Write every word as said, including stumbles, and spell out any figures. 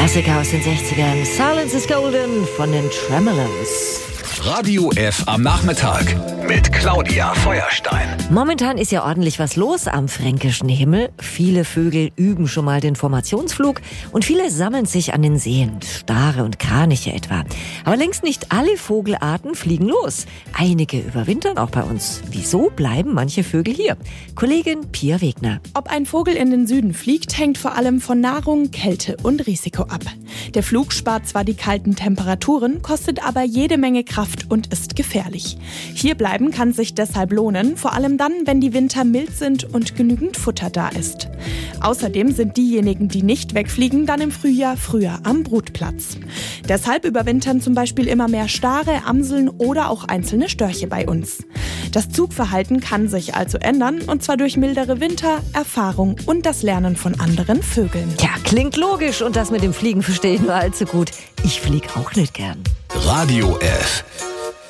Klassiker aus den sechzigern. Silence is Golden von den Tremeloes. Radio F am Nachmittag mit Claudia Feuerstein. Momentan ist ja ordentlich was los am fränkischen Himmel. Viele Vögel üben schon mal den Formationsflug und viele sammeln sich an den Seen, Stare und Kraniche etwa. Aber längst nicht alle Vogelarten fliegen los. Einige überwintern auch bei uns. Wieso bleiben manche Vögel hier? Kollegin Pia Wegner. Ob ein Vogel in den Süden fliegt, hängt vor allem von Nahrung, Kälte und Risiko ab. Der Flug spart zwar die kalten Temperaturen, kostet aber jede Menge Kraft und ist gefährlich. Hier bleiben kann sich deshalb lohnen, vor allem dann, wenn die Winter mild sind und genügend Futter da ist. Außerdem sind diejenigen, die nicht wegfliegen, dann im Frühjahr früher am Brutplatz. Deshalb überwintern zum Beispiel immer mehr Stare, Amseln oder auch einzelne Störche bei uns. Das Zugverhalten kann sich also ändern, und zwar durch mildere Winter, Erfahrung und das Lernen von anderen Vögeln. Ja, klingt logisch, und das mit dem Fliegen verstehe ich nur allzu gut. Ich fliege auch nicht gern. Radio F.